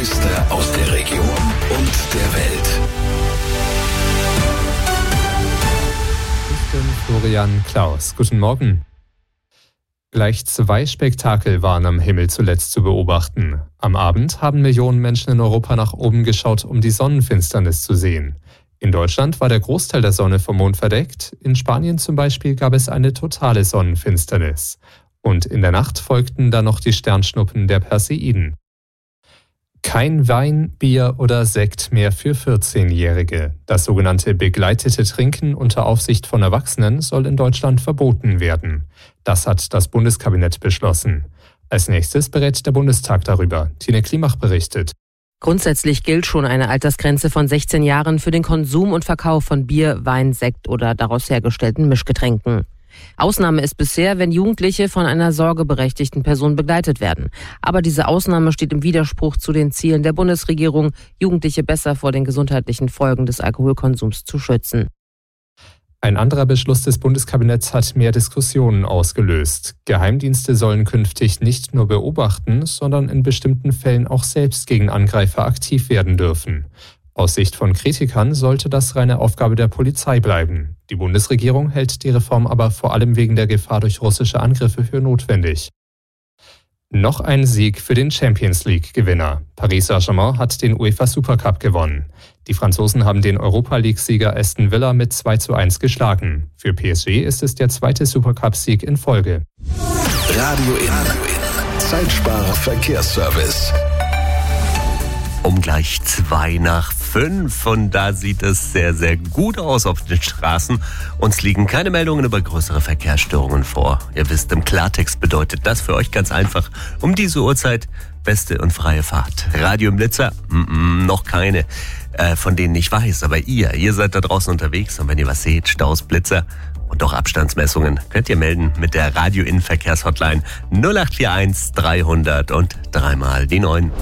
Aus der Region und der Welt. Ich bin Florian Klaus. Guten Morgen. Gleich 2 Spektakel waren am Himmel zuletzt zu beobachten. Am Abend haben Millionen Menschen in Europa nach oben geschaut, um die Sonnenfinsternis zu sehen. In Deutschland war der Großteil der Sonne vom Mond verdeckt. In Spanien zum Beispiel gab es eine totale Sonnenfinsternis. Und in der Nacht folgten dann noch die Sternschnuppen der Perseiden. Kein Wein, Bier oder Sekt mehr für 14-Jährige. Das sogenannte begleitete Trinken unter Aufsicht von Erwachsenen soll in Deutschland verboten werden. Das hat das Bundeskabinett beschlossen. Als nächstes berät der Bundestag darüber. Tine Klimach berichtet. Grundsätzlich gilt schon eine Altersgrenze von 16 Jahren für den Konsum und Verkauf von Bier, Wein, Sekt oder daraus hergestellten Mischgetränken. Ausnahme ist bisher, wenn Jugendliche von einer sorgeberechtigten Person begleitet werden. Aber diese Ausnahme steht im Widerspruch zu den Zielen der Bundesregierung, Jugendliche besser vor den gesundheitlichen Folgen des Alkoholkonsums zu schützen. Ein anderer Beschluss des Bundeskabinetts hat mehr Diskussionen ausgelöst. Geheimdienste sollen künftig nicht nur beobachten, sondern in bestimmten Fällen auch selbst gegen Angreifer aktiv werden dürfen. Aus Sicht von Kritikern sollte das reine Aufgabe der Polizei bleiben. Die Bundesregierung hält die Reform aber vor allem wegen der Gefahr durch russische Angriffe für notwendig. Noch ein Sieg für den Champions-League-Gewinner. Paris Saint-Germain hat den UEFA Supercup gewonnen. Die Franzosen haben den Europa-League-Sieger Aston Villa mit 2:1 geschlagen. Für PSG ist es der 2. Supercup-Sieg in Folge. Radio in Zeitsparer Verkehrsservice. Um gleich 4:02 und da sieht es sehr, sehr gut aus auf den Straßen. Uns liegen keine Meldungen über größere Verkehrsstörungen vor. Ihr wisst, im Klartext bedeutet das für euch ganz einfach: um diese Uhrzeit beste und freie Fahrt. Radio im Blitzer? Noch keine, von denen ich weiß. Aber ihr seid da draußen unterwegs und wenn ihr was seht, Staus, Blitzer und auch Abstandsmessungen, könnt ihr melden mit der Radio in Verkehrshotline 0841 300 und 3 die 9.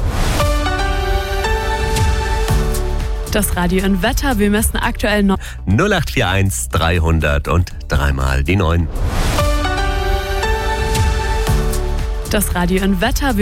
Das Radio in Wetter, wir messen aktuell noch 0841 300 und 3 die 9. Das Radio in Wetter.